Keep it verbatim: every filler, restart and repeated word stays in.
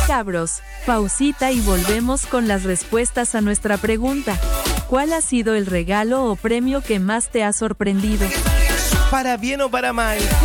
Cabros, pausita y volvemos con las respuestas a nuestra pregunta. ¿Cuál ha sido el regalo o premio que más te ha sorprendido? Para bien o para mal,